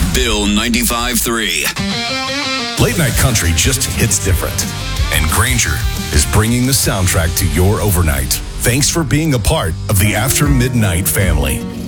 Bill 95.3. Late night country just hits different. And Granger is bringing the soundtrack to your overnight. Thanks for being a part of the After Midnight family.